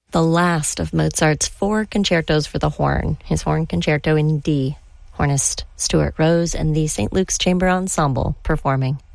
the last of Mozart's 4 concertos for the horn, his Horn Concerto in D. Hornist Stuart Rose and the St. Luke's Chamber Ensemble performing.